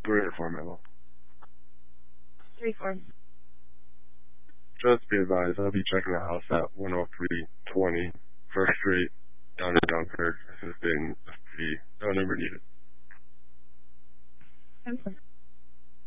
3 or 4, Mabel? 3-4. Just be advised, I'll be checking the house at 10320 First Street.